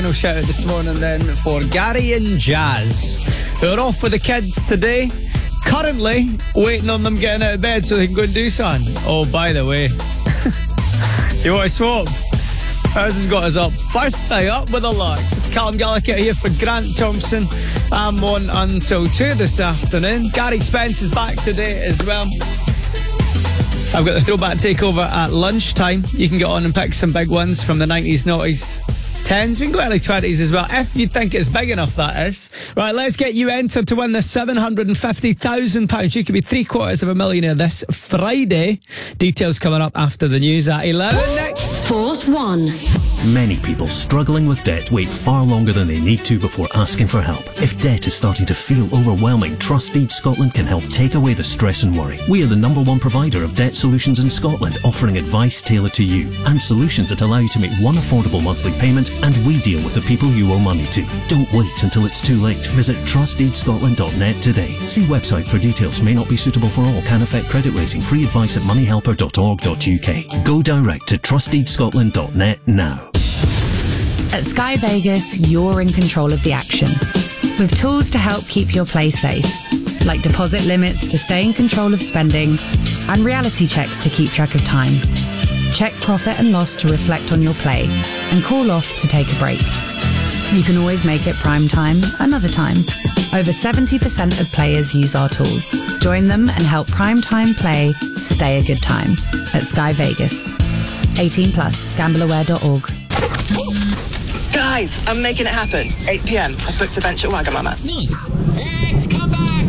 No shout out this morning then for Gary and Jazz, who are off with the kids today. Currently waiting on them getting out of bed so they can go and do something. Oh, by the way, you want to swap? Ours has got us up. First thing up with a lark. It's Callum Gallagher here for Grant Thompson. I'm on until 2 this afternoon. Gary Spence is back today as well. I've got the throwback takeover at lunchtime. You can get on and pick some big ones from the 90s, noughties, 10s. We can go early 20s as well, if you think it's big enough, that is. Right, let's get you entered to win this £750,000. You could be 3/4 of a millionaire this Friday. Details coming up after the news at 11 next. Fourth one. Many people struggling with debt wait far longer than they need to before asking for help. If debt is starting to feel overwhelming, Trust Deed Scotland can help take away the stress and worry. We are the #1 provider of debt solutions in Scotland, offering advice tailored to you and solutions that allow you to make one affordable monthly payment, and we deal with the people you owe money to. Don't wait until it's too late. Visit trustdeedscotland.net today. See website for details. May not be suitable for all. Can affect credit rating. Free advice at moneyhelper.org.uk. Go direct to trustdeedscotland.net now. At Sky Vegas, you're in control of the action, with tools to help keep your play safe, like deposit limits to stay in control of spending, and reality checks to keep track of time. Check profit and loss to reflect on your play, and call off to take a break. You can always make it prime time another time. Over 70% of players use our tools. Join them and help prime time play stay a good time at Sky Vegas. 18+, gambleaware.org. Guys, I'm making it happen. 8 p.m. I've booked a bench at Wagamama. Nice. Eggs, come back!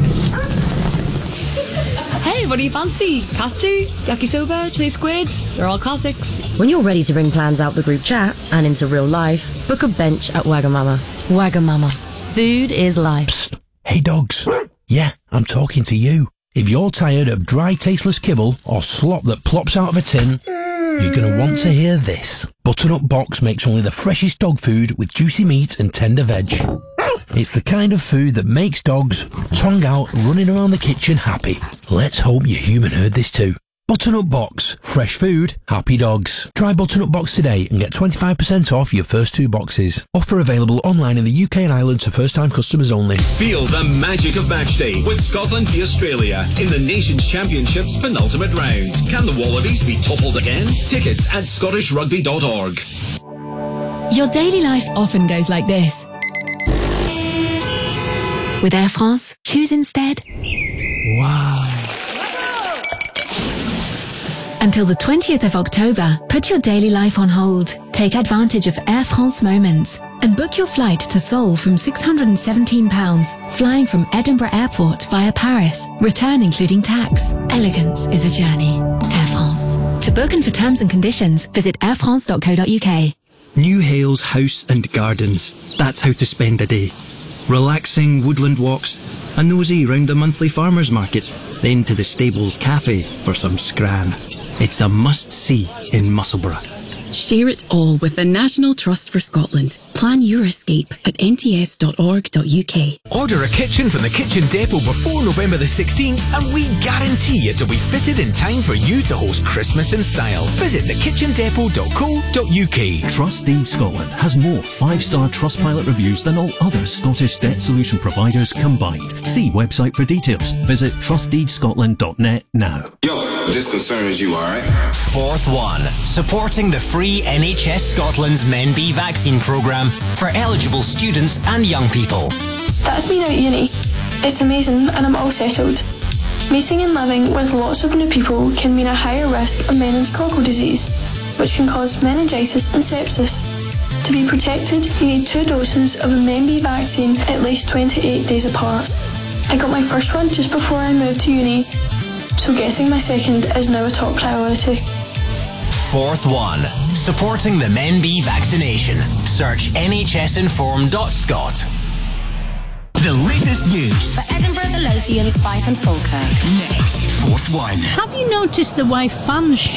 Hey, what do you fancy? Katsu, yakisoba, chili squid? They're all classics. When you're ready to bring plans out the group chat and into real life, book a bench at Wagamama. Wagamama. Food is life. Psst. Hey dogs. Yeah, I'm talking to you. If you're tired of dry, tasteless kibble or slop that plops out of a tin, you're going to want to hear this. Butternut Box makes only the freshest dog food with juicy meat and tender veg. It's the kind of food that makes dogs, tongue out, running around the kitchen happy. Let's hope your human heard this too. Butternut Box. Fresh food, happy dogs. Try Butternut Box today and get 25% off your first 2 boxes. Offer available online in the UK and Ireland to first-time customers only. Feel the magic of match day with Scotland v Australia in the Nations Championship's penultimate round. Can the Wallabies be toppled again? Tickets at scottishrugby.org. Your daily life often goes like this. With Air France, choose instead. Wow. Until the 20th of October, put your daily life on hold. Take advantage of Air France Moments and book your flight to Seoul from £617, flying from Edinburgh Airport via Paris. Return including tax. Elegance is a journey. Air France. To book and for terms and conditions, visit airfrance.co.uk. New Hales House and Gardens. That's how to spend a day. Relaxing woodland walks, a nosy round the monthly farmers market, then to the Stables Cafe for some scran. It's a must-see in Musselburgh. Share it all with the National Trust for Scotland. Plan your escape at nts.org.uk. Order a kitchen from the Kitchen Depot before November the 16th and we guarantee it will be fitted in time for you to host Christmas in style. Visit thekitchendepot.co.uk. Trust Deed Scotland has more 5-star Trustpilot reviews than all other Scottish debt solution providers combined. See website for details. Visit trustdeedscotland.net now. Yo, this concerns you, alright? Fourth one. Supporting the free NHS Scotland's Men B vaccine programme for eligible students and young people. That's been out uni. It's amazing and I'm all settled. Meeting and living with lots of new people can mean a higher risk of meningococcal disease, which can cause meningitis and sepsis. To be protected, you need 2 doses of the Men B vaccine at least 28 days apart. I got my first one just before I moved to uni, so getting my second is now a top priority. Fourth one. Supporting the Men B vaccination. Search nhsinform.scot. The latest news for Edinburgh, the Lothians, Fife and Falkirk. Next, fourth one. Have you noticed the way fans